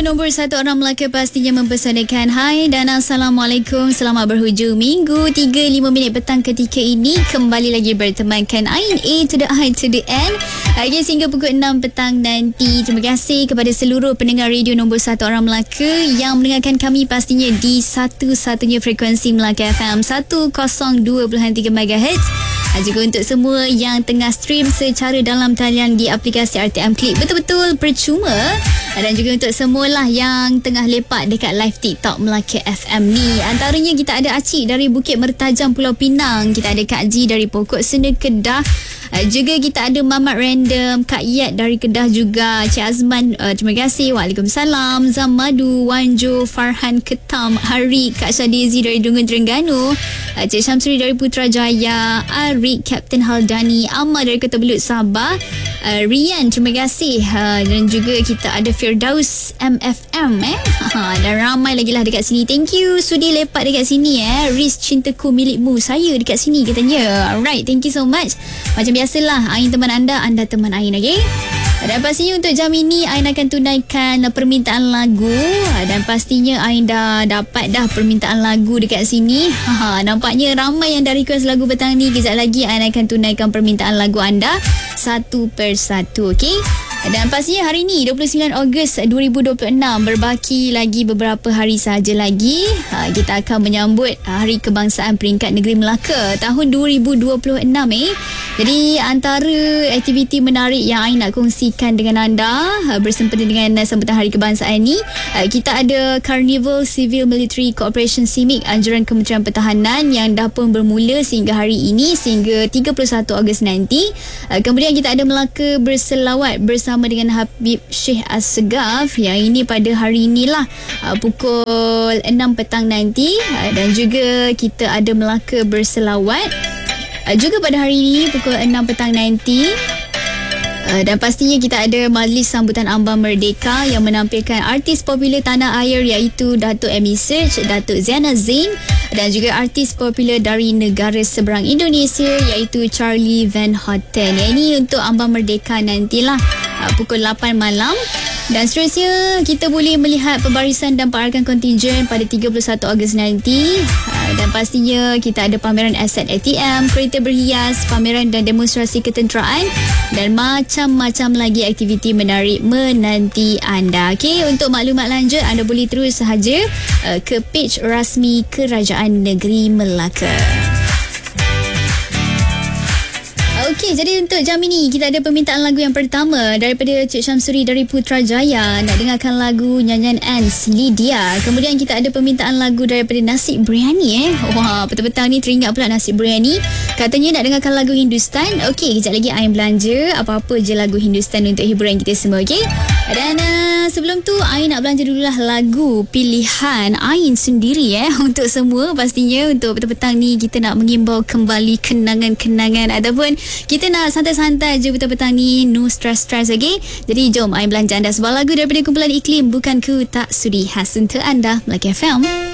nombor 1 orang Melaka pastinya mempersanakan. Hai dan Assalamualaikum. Selamat berhujung minggu 3.5 petang ketika ini. Kembali lagi bertemankan Ain A to the I to the N. Okay, sehingga pukul 6 petang nanti. Terima kasih kepada seluruh pendengar radio nombor 1 orang Melaka yang mendengarkan kami pastinya di satu-satunya frekuensi Melaka FM 102.3 MHz. Juga untuk semua yang tengah stream secara dalam talian di aplikasi RTM Click betul-betul percuma. Dan juga untuk semualah yang tengah lepak dekat live TikTok Melaka FM ni. Antaranya kita ada Acik dari Bukit Mertajam Pulau Pinang. Kita ada Kak Ji dari Pokok Senda Kedah. Juga kita ada Mamat Random, Kak Yat dari Kedah juga, Cik Azman, terima kasih, Waalaikumsalam, Zamadu, Wanjo, Farhan Ketam, Hari, Kak Syadezi dari Dungun Terengganu, Cik Syamsuri dari Putrajaya, Arik, Kapten Haldani, Amar dari Kota Belud Sabah, Rian, terima kasih, dan juga kita ada Firdaus MFM dan ramai lagi lah dekat sini. Thank you sudi lepak dekat sini Riz cintaku milikmu, saya dekat sini katanya. Alright, thank you so much. Macam biasalah, Ain teman anda teman Ain, okay? Dan pastinya untuk jam ini Ain akan tunaikan permintaan lagu. Dan pastinya Ain dah dapat dah permintaan lagu dekat sini. Nampaknya ramai yang dah request lagu petang ni. Kejap lagi Ain akan tunaikan permintaan lagu anda satu persatu, okay? Dan pastinya hari ni 29 Ogos 2026, berbaki lagi beberapa hari sahaja lagi. Kita akan menyambut Hari Kebangsaan Peringkat Negeri Melaka tahun 2026. Jadi antara aktiviti menarik yang Ain nak kongsikan dengan anda bersempena dengan sambutan Hari Kebangsaan ni, kita ada Carnival Civil Military Cooperation CIMIC anjuran Kementerian Pertahanan yang dah pun bermula sehingga hari ini, sehingga 31 Ogos nanti. Kemudian kita ada Melaka Berselawat bersama dengan Habib Syekh Assegaf, yang ini pada hari inilah pukul 6 petang nanti. Dan juga kita ada Melaka Berselawat juga pada hari ini pukul 6 petang nanti. Dan pastinya kita ada majlis sambutan Ambang Merdeka yang menampilkan artis popular tanah air iaitu Datuk Amy Search, Datuk Ziana Zain, dan juga artis popular dari negara seberang Indonesia iaitu Charlie Van Houten. Yang ini untuk Ambang Merdeka nantilah pukul 8 malam. Dan seterusnya kita boleh melihat pembarisan dan penarakan kontingen pada 31 Ogos nanti. Dan pastinya kita ada pameran aset ATM, kereta berhias, pameran dan demonstrasi ketenteraan dan macam-macam lagi aktiviti menarik menanti anda. Okey, untuk maklumat lanjut anda boleh terus sahaja ke page rasmi Kerajaan Negeri Melaka. Okey, jadi untuk jam ini kita ada permintaan lagu yang pertama daripada Cik Syamsuri dari Putrajaya. Nak dengarkan lagu nyanyian Ants, Lydia. Kemudian kita ada permintaan lagu daripada Nasi Biryani. Wah, petang-petang ni teringat pula Nasi Biryani. Katanya nak dengarkan lagu Hindustan. Okey, kejap lagi Ain belanja apa-apa je lagu Hindustan untuk hiburan kita semua, okey? Dan sebelum tu Ain nak belanja dululah lagu pilihan Ain sendiri untuk semua. Pastinya untuk petang-petang ni kita nak mengimbau kembali kenangan-kenangan ataupun kita nak santai-santai je petang-petang ni, no stress-stress, okay? Jadi jom Ain belanja anda sebuah lagu daripada kumpulan Iklim, Bukan Ku Tak Sudi, khas untuk anda Melaka FM.